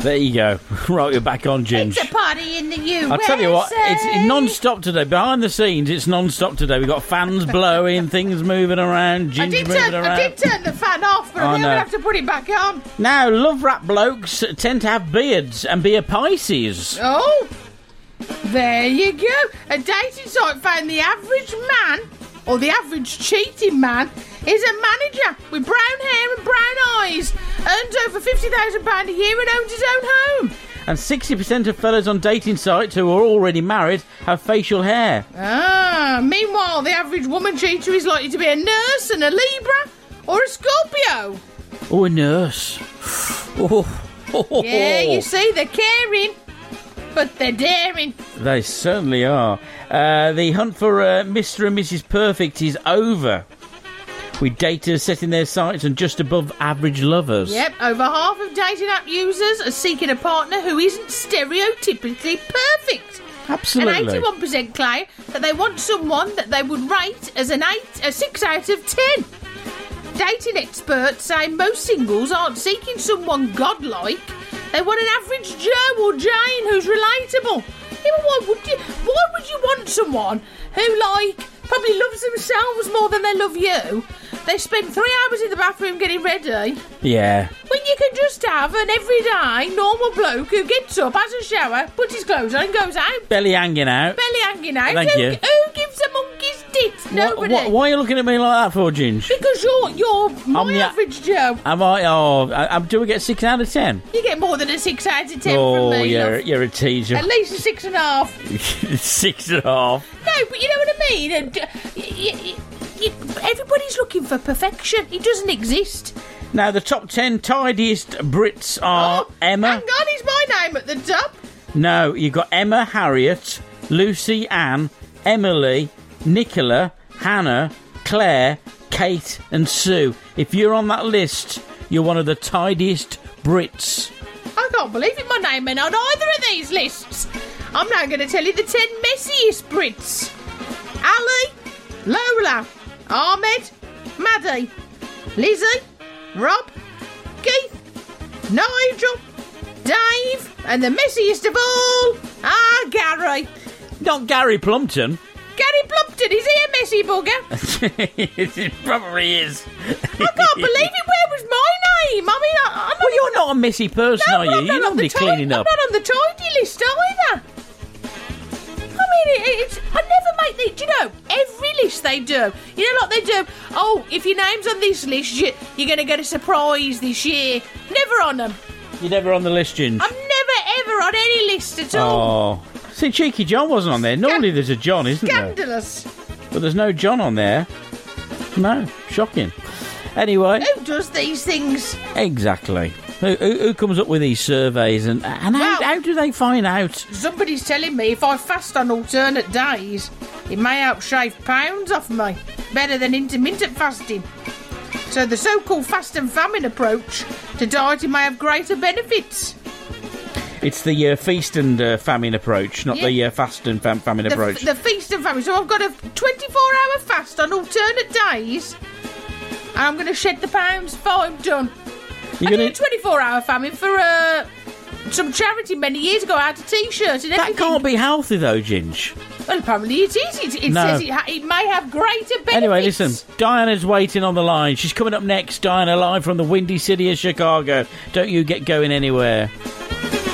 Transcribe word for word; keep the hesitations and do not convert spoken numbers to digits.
There you go. Right, you're back on, Ginge. It's a party in the U S A. I'll tell you what, it's non-stop today. Behind the scenes, it's non-stop today. We've got fans blowing, things moving around, Ginge I did, moving turn, around. I did turn the fan off, but I I think know. I'm going to have to put it back on. Now, love rap blokes tend to have beards and be a Pisces. Oh, there you go. A dating site found the average man, or the average cheating man, is a manager with brown hair and brown eyes, earns over fifty thousand pounds a year and owns his own home. And sixty percent of fellas on dating sites who are already married have facial hair. Ah, meanwhile, the average woman cheater is likely to be a nurse and a Libra or a Scorpio. Oh, a nurse. Oh. Yeah, you see, they're caring, but they're daring. They certainly are. Uh, the hunt for uh, Mister and Missus Perfect is over, with daters setting their sights on just above average lovers. Yep, over half of dating app users are seeking a partner who isn't stereotypically perfect. Absolutely. And eighty-one percent claim that they want someone that they would rate as an eight, a six out of ten. Dating experts say most singles aren't seeking someone godlike. They want an average Joe or Jane who's relatable. Yeah, but why would you? Why would you want someone who, like, probably loves themselves more than they love you? They spend three hours in the bathroom getting ready. Yeah. When you can just have an everyday normal bloke who gets up, has a shower, puts his clothes on and goes out. Belly hanging out. Belly hanging out. Thank who, you. Who gives a monkey's dit? Nobody. What, what, why are you looking at me like that for, Ginge? Because you're, you're my I'm the- average Joe. Am I? Oh, I, I, do we get six out of ten? You get more than a six out of ten Oh, from me, you're, love. you're a teaser. At least a six and a half. Six and a half. No, but you know what I mean? And, uh, y- y- y- everybody's looking for perfection. It doesn't exist. Now, the top ten tidiest Brits are Oh, Emma. Hang on, is my name at the top? No, you've got Emma, Harriet, Lucy, Anne, Emily, Nicola, Hannah, Claire, Kate and Sue. If you're on that list, you're one of the tidiest Brits. I can't believe it, my name ain't on either of these lists. I'm now going to tell you the ten messiest Brits. Ali, Lola, Ahmed, Maddie, Lizzie, Rob, Keith, Nigel, Dave, and the messiest of all, ah, Gary. Not Gary Plumpton. Gary Plumpton, is he a messy bugger? It probably is. I can't believe it. Where was my name? I mean, I, I'm not Well, you're not a messy person, No, are but you? I'm You're not not on the be ti- cleaning up. I'm not on the tidy list either. I mean, it, it's I never make the. Do you know every list they do? You know, like they do. Oh, if your name's on this list, you, you're going to get a surprise this year. Never on them. You're never on the list, Ginge. I'm never ever on any list at all. Oh. See, Cheeky John wasn't on there. Normally there's a John, isn't there? Scandalous. But there's no John on there. No. Shocking. Anyway. Who does these things? Exactly. Who, who, who comes up with these surveys and, and how, Well- how do they find out? Somebody's telling me if I fast on alternate days, it may help shave pounds off me. Better than intermittent fasting. So the so-called fast and famine approach to dieting may have greater benefits. It's the uh, feast and uh, famine approach, not Yeah. the uh, fast and fam- famine The, approach. the feast and famine. So I've got a twenty-four hour fast on alternate days, and I'm going to shed the pounds before I'm done. You're I did gonna- a twenty-four hour famine for uh, some charity many years ago. I had a T-shirt and everything. That can't be healthy, though, Ginge. Well, apparently it is. It, it No. says it, ha- it may have greater benefits. Anyway, listen, Diana's waiting on the line. She's coming up next. Diana, live from the Windy City of Chicago. Don't you get going anywhere.